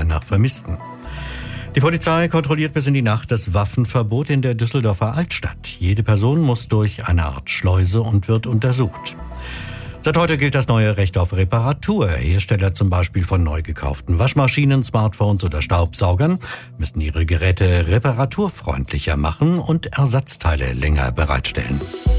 Suche nach Vermissten. Die Polizei kontrolliert bis in die Nacht das Waffenverbot in der Düsseldorfer Altstadt. Jede Person muss durch eine Art Schleuse und wird untersucht. Seit heute gilt das neue Recht auf Reparatur. Hersteller zum Beispiel von neu gekauften Waschmaschinen, Smartphones oder Staubsaugern müssen ihre Geräte reparaturfreundlicher machen und Ersatzteile länger bereitstellen.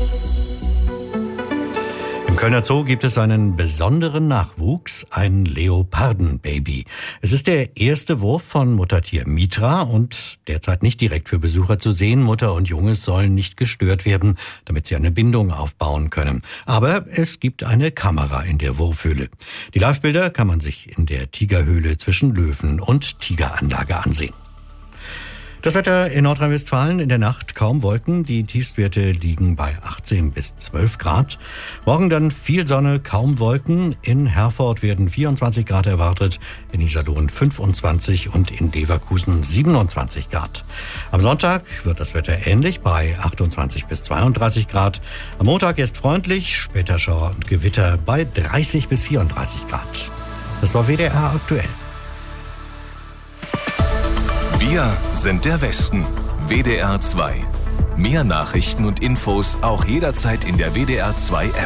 Im Kölner Zoo gibt es einen besonderen Nachwuchs, ein Leopardenbaby. Es ist der erste Wurf von Muttertier Mitra und derzeit nicht direkt für Besucher zu sehen. Mutter und Junges sollen nicht gestört werden, damit sie eine Bindung aufbauen können. Aber es gibt eine Kamera in der Wurfhöhle. Die Livebilder kann man sich in der Tigerhöhle zwischen Löwen und Tigeranlage ansehen. Das Wetter in Nordrhein-Westfalen: in der Nacht kaum Wolken. Die Tiefstwerte liegen bei 18 bis 12 Grad. Morgen dann viel Sonne, kaum Wolken. In Herford werden 24 Grad erwartet, in Iserlohn 25 und in Leverkusen 27 Grad. Am Sonntag wird das Wetter ähnlich bei 28 bis 32 Grad. Am Montag ist freundlich, später Schauer und Gewitter bei 30 bis 34 Grad. Das war WDR aktuell. Wir sind der Westen. WDR 2. Mehr Nachrichten und Infos auch jederzeit in der WDR 2 App.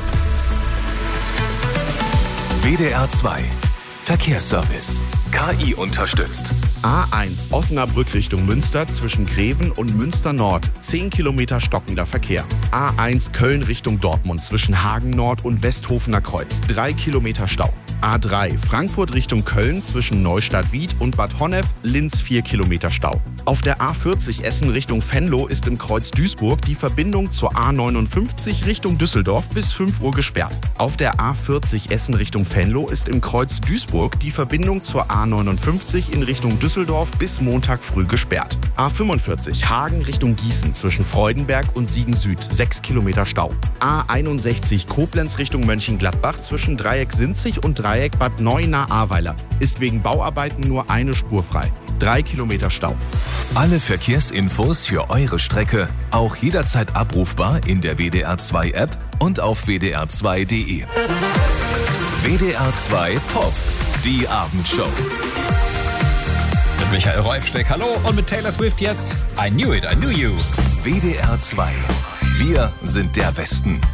WDR 2. Verkehrsservice. KI unterstützt. A1 Osnabrück Richtung Münster zwischen Greven und Münster Nord. 10 Kilometer stockender Verkehr. A1 Köln Richtung Dortmund zwischen Hagen Nord und Westhofener Kreuz. 3 Kilometer Stau. A3 Frankfurt Richtung Köln zwischen Neustadt-Wied und Bad Honnef, Linz 4 Kilometer Stau. Auf der A40 Essen Richtung Venlo ist im Kreuz Duisburg die Verbindung zur A59 Richtung Düsseldorf bis 5 Uhr gesperrt. Auf der A40 Essen Richtung Venlo ist im Kreuz Duisburg die Verbindung zur A59 in Richtung Düsseldorf bis Montag früh gesperrt. A45 Hagen Richtung Gießen zwischen Freudenberg und Siegen Süd 6 Kilometer Stau. A61 Koblenz Richtung Mönchengladbach zwischen Dreieck Sinzig und Dreieck Bad Neuenahr-Ahrweiler ist wegen Bauarbeiten nur eine Spur frei. 3 Kilometer Stau. Alle Verkehrsinfos für eure Strecke auch jederzeit abrufbar in der WDR 2 App und auf wdr2.de. WDR 2 Pop, die Abendshow. Mit Michael Reufschneck, hallo, und mit Taylor Swift jetzt I Knew It, I Knew You. WDR 2. Wir sind der Westen.